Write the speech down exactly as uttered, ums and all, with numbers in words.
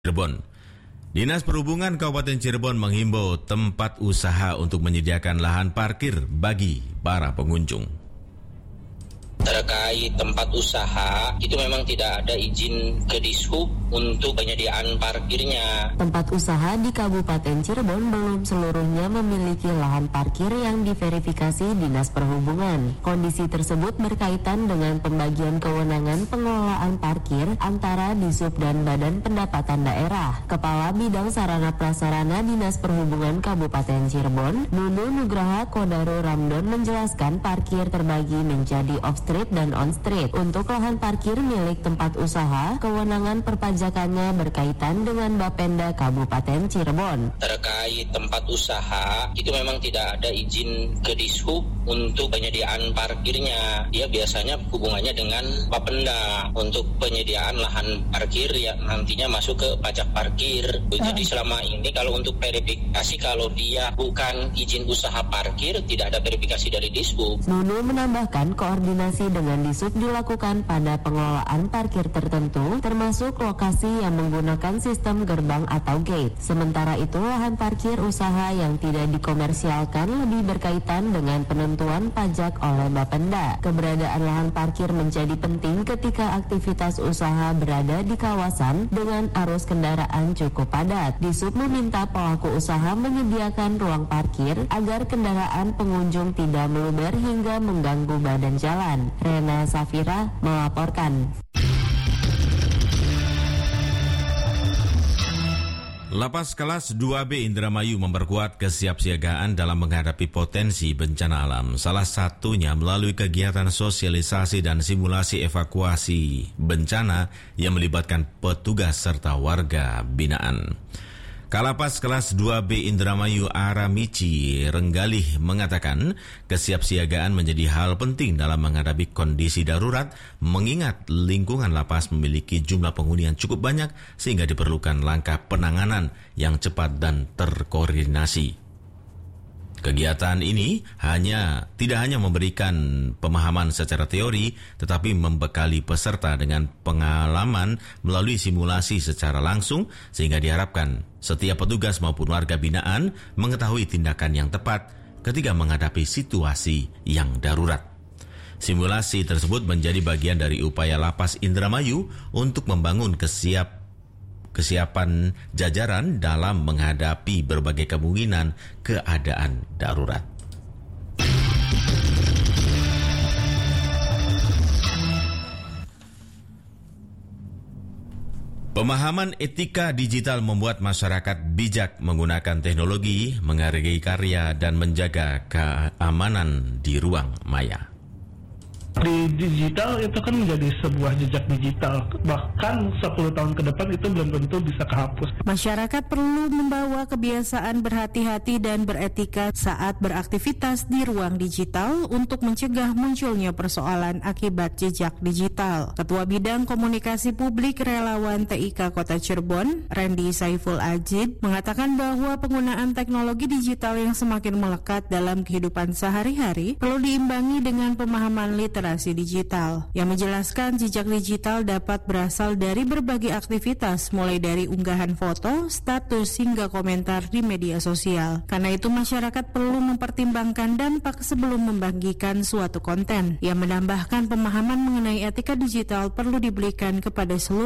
Cirebon. Dinas Perhubungan Kabupaten Cirebon menghimbau tempat usaha untuk menyediakan lahan parkir bagi para pengunjung. Terkait tempat usaha, itu memang tidak ada izin ke Dishub untuk penyediaan parkirnya. Tempat usaha di Kabupaten Cirebon belum seluruhnya memiliki lahan parkir yang diverifikasi Dinas Perhubungan. Kondisi tersebut berkaitan dengan pembagian kewenangan pengelolaan parkir antara Dishub dan Badan Pendapatan Daerah. Kepala Bidang Sarana Prasarana Dinas Perhubungan Kabupaten Cirebon, Nunu Nugraha Kodaru Ramdon menjelaskan parkir terbagi menjadi off-street dan on-street. Untuk lahan parkir milik tempat usaha, kewenangan perpajakannya berkaitan dengan Bapenda Kabupaten Cirebon. Terkait tempat usaha, itu memang tidak ada izin ke Dishub untuk penyediaan parkirnya. Dia biasanya hubungannya dengan Bapenda untuk penyediaan lahan parkir yang nantinya masuk ke pajak parkir. Jadi selama ini kalau untuk verifikasi, kalau dia bukan izin usaha parkir, tidak ada verifikasi dari Dishub. Nunu menambahkan koordinasi dengan Dishub dilakukan pada pengelolaan parkir tertentu, termasuk lokasi yang menggunakan sistem gerbang atau gate. Sementara itu, lahan parkir usaha yang tidak dikomersialkan lebih berkaitan dengan penentuan pajak oleh Bapenda. Keberadaan lahan parkir menjadi penting ketika aktivitas usaha berada di kawasan dengan arus kendaraan cukup padat. Dishub meminta pelaku usaha menyediakan ruang parkir agar kendaraan pengunjung tidak meluber hingga mengganggu badan jalan. Rena Safira melaporkan. Lapas kelas dua B Indramayu memperkuat kesiapsiagaan dalam menghadapi potensi bencana alam. Salah satunya melalui kegiatan sosialisasi dan simulasi evakuasi bencana yang melibatkan petugas serta warga binaan. Kalapas kelas dua B Indramayu Aramici Renggalih mengatakan kesiapsiagaan menjadi hal penting dalam menghadapi kondisi darurat, mengingat lingkungan lapas memiliki jumlah penghuni yang cukup banyak sehingga diperlukan langkah penanganan yang cepat dan terkoordinasi. Kegiatan ini hanya tidak hanya memberikan pemahaman secara teori, tetapi membekali peserta dengan pengalaman melalui simulasi secara langsung, sehingga diharapkan setiap petugas maupun warga binaan mengetahui tindakan yang tepat ketika menghadapi situasi yang darurat. Simulasi tersebut menjadi bagian dari upaya Lapas Indramayu untuk membangun kesiap kesiapan jajaran dalam menghadapi berbagai kemungkinan keadaan darurat. Pemahaman etika digital membuat masyarakat bijak menggunakan teknologi, menghargai karya, dan menjaga keamanan di ruang maya. Di digital itu kan menjadi sebuah jejak digital, bahkan sepuluh tahun ke depan itu belum tentu bisa kehapus. Masyarakat perlu membawa kebiasaan berhati-hati dan beretika saat beraktivitas di ruang digital untuk mencegah munculnya persoalan akibat jejak digital. Ketua Bidang Komunikasi Publik Relawan T I K Kota Cirebon, Randy Saiful Ajid, mengatakan bahwa penggunaan teknologi digital yang semakin melekat dalam kehidupan sehari-hari perlu diimbangi dengan pemahaman literasi digital, yang menjelaskan jejak digital dapat berasal dari berbagai aktivitas mulai dari unggahan foto, status hingga komentar di media sosial. Karena itu masyarakat perlu mempertimbangkan dampak sebelum membagikan suatu konten. Yang menambahkan pemahaman mengenai etika digital perlu diberikan kepada seluruh